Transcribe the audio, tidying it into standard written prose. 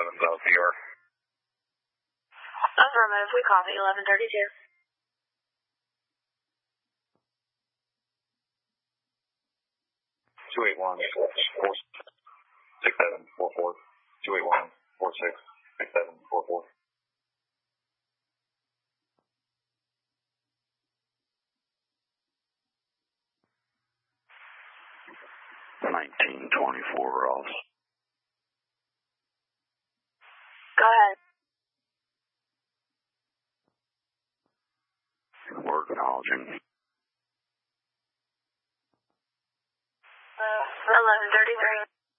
PR. Affirmative, we copy 1132. 281-6744. 281-46-6744. Ross. Go ahead. We're acknowledging. 1133.